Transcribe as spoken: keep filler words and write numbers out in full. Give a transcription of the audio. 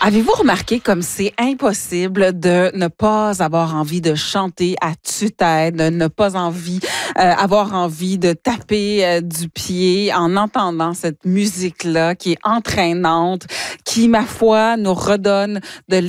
Avez-vous remarqué comme c'est impossible de ne pas avoir envie de chanter à tue-tête, de ne pas envie, euh, avoir envie de taper euh, du pied en entendant cette musique-là qui est entraînante, qui, ma foi, nous redonne de